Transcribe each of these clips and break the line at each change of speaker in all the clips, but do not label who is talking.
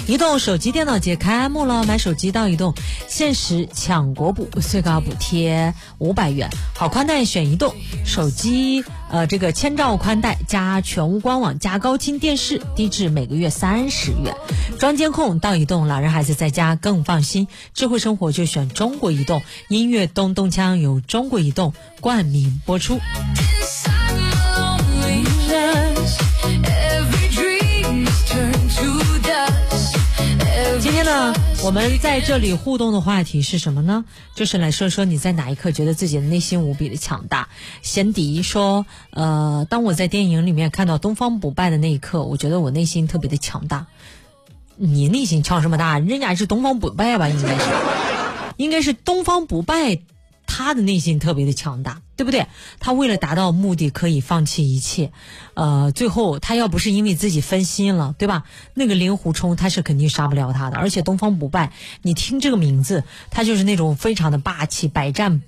移动手机电脑节开幕了，买手机到移动，限时抢国补，最高补贴500元，好宽带选移动，手机这个千兆宽带加全屋官网加高清电视，低至每个月30元，装监控到移动，老人孩子在家更放心，智慧生活就选中国移动，音乐咚咚锵由中国移动冠名播出。今天呢，我们在这里互动的话题是什么呢？就是来说说你在哪一刻觉得自己的内心无比的强大。贤迪说，当我在电影里面看到东方不败的那一刻，我觉得我内心特别的强大。你内心强什么大？人家是东方不败吧？应该是东方不败，他的内心特别的强大，对不对？他为了达到目的可以放弃一切，最后他要不是因为自己分心了，对吧？那个令狐冲他是肯定杀不了他的。而且东方不败，你听这个名字，他就是那种非常的霸气，百战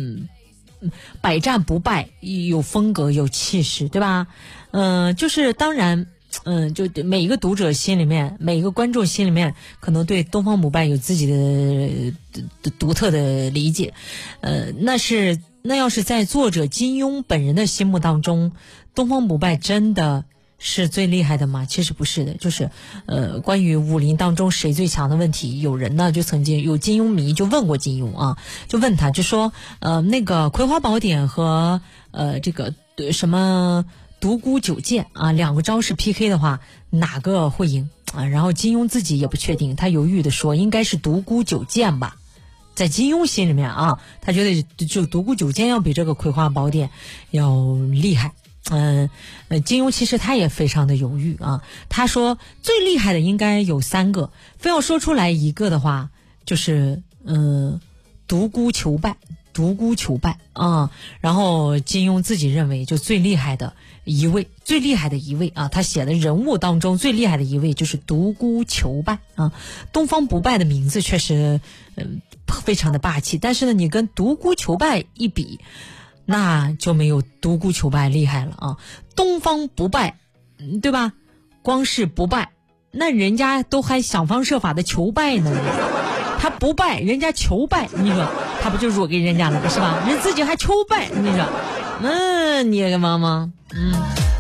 不败，有风格有气势，对吧？就是当然。就每一个读者心里面，每一个观众心里面，可能对东方不败有自己的独特的理解。那要是在作者金庸本人的心目当中，东方不败真的是最厉害的吗？其实不是的。就是关于武林当中谁最强的问题，有人呢就曾经有金庸迷就问过金庸啊，就问他就说那个葵花宝典和这个什么独孤九剑啊，两个招式 PK 的话，哪个会赢啊？然后金庸自己也不确定，他犹豫的说应该是独孤九剑吧。在金庸心里面啊，他觉得就独孤九剑要比这个葵花宝典要厉害。金庸其实他也非常的犹豫啊，他说最厉害的应该有3个，非要说出来一个的话，就是独孤求败啊。然后金庸自己认为就最厉害的一位啊，他写的人物当中最厉害的一位就是独孤求败啊。东方不败的名字确实非常的霸气，但是呢你跟独孤求败一比，那就没有独孤求败厉害了啊。东方不败对吧，光是不败，那人家都还想方设法的求败呢，他不败人家求败，你说他不就弱给人家了是吧？人自己还求败，你说你个妈妈